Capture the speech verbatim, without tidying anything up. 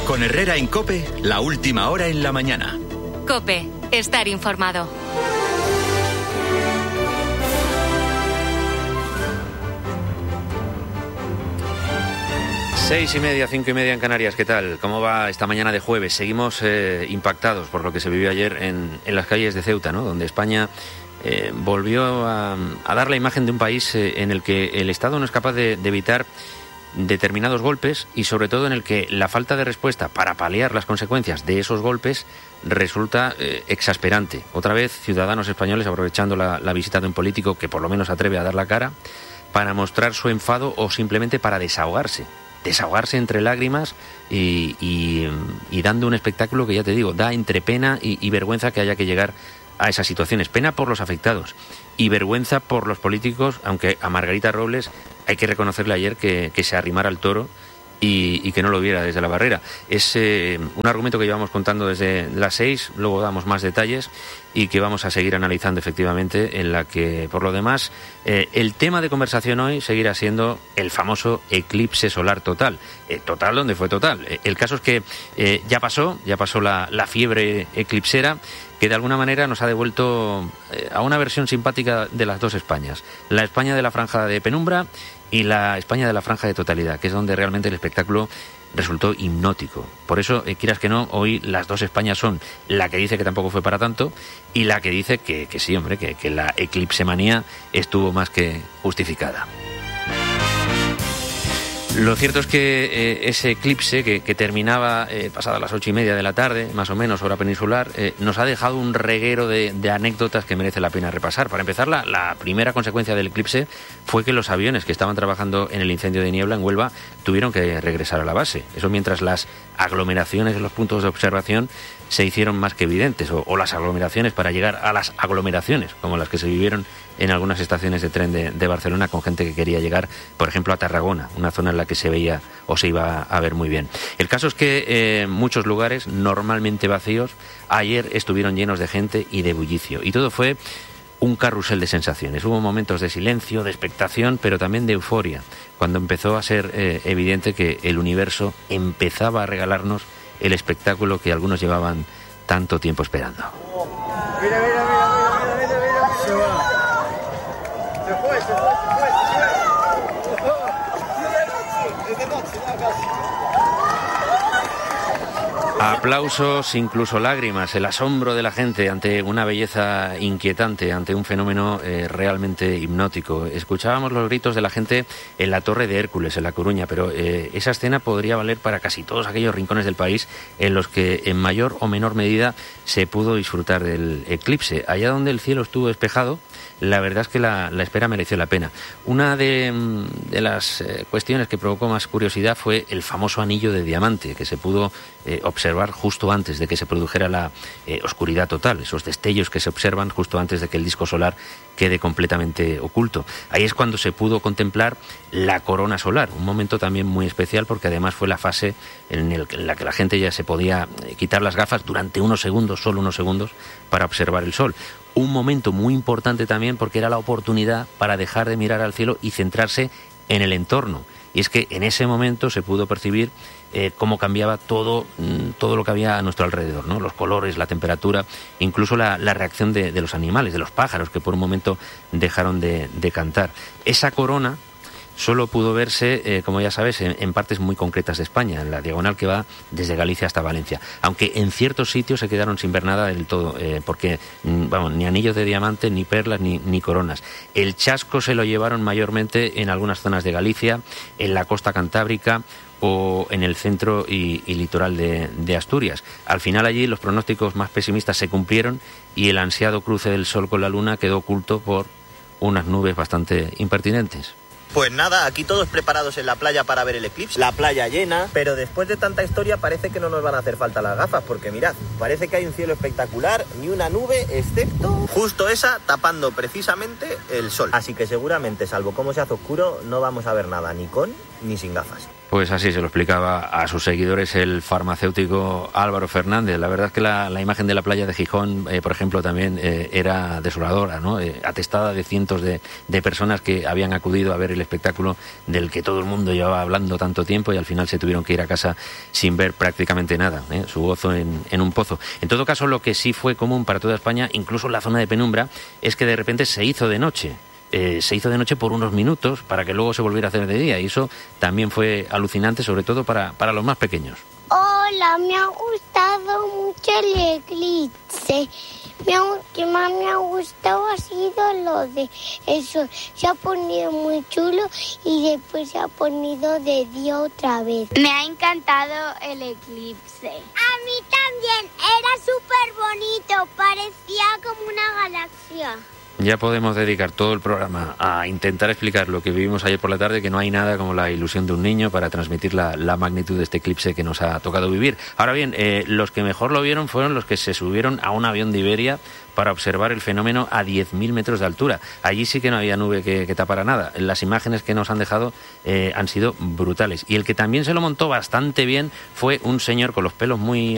Con Herrera en COPE, la última hora en la mañana. COPE, estar informado. Seis y media, cinco y media en Canarias. ¿Qué tal? ¿Cómo va esta mañana de jueves? Seguimos eh, impactados por lo que se vivió ayer en, en las calles de Ceuta, ¿no? Donde España eh, volvió a, a dar la imagen de un país eh, en el que el Estado no es capaz de, de evitar determinados golpes y sobre todo en el que la falta de respuesta para paliar las consecuencias de esos golpes resulta eh, exasperante. Otra vez, ciudadanos españoles aprovechando la, la visita de un político que por lo menos atreve a dar la cara para mostrar su enfado o simplemente para desahogarse. Desahogarse entre lágrimas y, y, y dando un espectáculo que, ya te digo, da entre pena y, y vergüenza que haya que llegar a esas situaciones. Pena por los afectados y vergüenza por los políticos, aunque a Margarita Robles hay que reconocerle ayer que, que se arrimara al toro y, y que no lo viera desde la barrera. Es eh, un argumento que llevamos contando desde las seis, luego damos más detalles y que vamos a seguir analizando efectivamente, en la que, por lo demás, eh, el tema de conversación hoy seguirá siendo el famoso eclipse solar total. Eh, total, ¿dónde fue total? Eh, el caso es que eh, ya pasó, ya pasó la, la fiebre eclipsera, que de alguna manera nos ha devuelto eh, a una versión simpática de las dos Españas. La España de la franja de penumbra y la España de la franja de totalidad, que es donde realmente el espectáculo resultó hipnótico. Por eso, eh, quieras que no, hoy las dos Españas son la que dice que tampoco fue para tanto y la que dice que, que sí, hombre, que, que la eclipsemanía estuvo más que justificada. Lo cierto es que eh, ese eclipse que, que terminaba eh, pasadas las ocho y media de la tarde, más o menos, hora peninsular, eh, nos ha dejado un reguero de, de anécdotas que merece la pena repasar. Para empezar, la, la primera consecuencia del eclipse fue que los aviones que estaban trabajando en el incendio de Niebla, en Huelva, tuvieron que regresar a la base. Eso mientras las aglomeraciones en los puntos de observación se hicieron más que evidentes, o, o las aglomeraciones para llegar a las aglomeraciones, como las que se vivieron en algunas estaciones de tren de, de Barcelona, con gente que quería llegar, por ejemplo, a Tarragona, una zona en la que se veía o se iba a ver muy bien. El caso es que eh, muchos lugares normalmente vacíos ayer estuvieron llenos de gente y de bullicio, y todo fue un carrusel de sensaciones. Hubo momentos de silencio, de expectación, pero también de euforia, cuando empezó a ser eh, evidente que el universo empezaba a regalarnos el espectáculo que algunos llevaban tanto tiempo esperando. Mira, mira, mira, mira, mira, mira, se va. Se fue, se fue, se fue. Es de noche, ya casi. Aplausos, incluso lágrimas, el asombro de la gente ante una belleza inquietante, ante un fenómeno eh, realmente hipnótico. Escuchábamos los gritos de la gente en la Torre de Hércules, en La Coruña, pero eh, esa escena podría valer para casi todos aquellos rincones del país en los que en mayor o menor medida se pudo disfrutar del eclipse. Allá donde el cielo estuvo despejado, la verdad es que la, la espera mereció la pena. Una de, de las eh, cuestiones que provocó más curiosidad fue el famoso anillo de diamante, que se pudo eh, observar justo antes de que se produjera la eh, oscuridad total, esos destellos que se observan justo antes de que el disco solar quede completamente oculto. Ahí es cuando se pudo contemplar la corona solar, un momento también muy especial porque además fue la fase en, el, en la que la gente ya se podía eh, quitar las gafas durante unos segundos, solo unos segundos, para observar el sol. Un momento muy importante también porque era la oportunidad para dejar de mirar al cielo y centrarse en el entorno. Y es que en ese momento se pudo percibir eh, cómo cambiaba todo, todo lo que había a nuestro alrededor, ¿no? Los colores, la temperatura, incluso la, la reacción de, de los animales, de los pájaros, que por un momento dejaron de, de cantar. Esa corona solo pudo verse, eh, como ya sabes, en, en partes muy concretas de España, en la diagonal que va desde Galicia hasta Valencia. Aunque en ciertos sitios se quedaron sin ver nada del todo, eh, porque, vamos, ni anillos de diamante, ni perlas, ni, ni coronas. El chasco se lo llevaron mayormente en algunas zonas de Galicia, en la costa cantábrica o en el centro y, y litoral de, de Asturias. Al final allí los pronósticos más pesimistas se cumplieron y el ansiado cruce del sol con la luna quedó oculto por unas nubes bastante impertinentes. Pues nada, aquí todos preparados en la playa para ver el eclipse, la playa llena, pero después de tanta historia parece que no nos van a hacer falta las gafas, porque mirad, parece que hay un cielo espectacular, ni una nube, excepto justo esa tapando precisamente el sol. Así que seguramente, salvo cómo se hace oscuro, no vamos a ver nada, ni con ni sin gafas. Pues así se lo explicaba a sus seguidores el farmacéutico Álvaro Fernández. La verdad es que la, la imagen de la playa de Gijón, eh, por ejemplo, también eh, era desoladora, ¿no? Eh, atestada de cientos de, de personas que habían acudido a ver el espectáculo del que todo el mundo llevaba hablando tanto tiempo y al final se tuvieron que ir a casa sin ver prácticamente nada, ¿eh? Su gozo en, en un pozo. En todo caso, lo que sí fue común para toda España, incluso en la zona de penumbra, es que de repente se hizo de noche. Eh, se hizo de noche por unos minutos para que luego se volviera a hacer de día y eso también fue alucinante, sobre todo para, para los más pequeños. Hola, me ha gustado mucho el eclipse. Me ha, que más me ha gustado ha sido lo de eso. Se ha ponido muy chulo y después se ha ponido de día otra vez. Me ha encantado el eclipse. A mí también, era súper bonito, parecía como una galaxia. Ya podemos dedicar todo el programa a intentar explicar lo que vivimos ayer por la tarde, que no hay nada como la ilusión de un niño para transmitir la, la magnitud de este eclipse que nos ha tocado vivir. Ahora bien, eh, los que mejor lo vieron fueron los que se subieron a un avión de Iberia para observar el fenómeno a diez mil metros de altura. Allí sí que no había nube que, que tapara nada. Las imágenes que nos han dejado eh, han sido brutales. Y el que también se lo montó bastante bien fue un señor con los pelos muy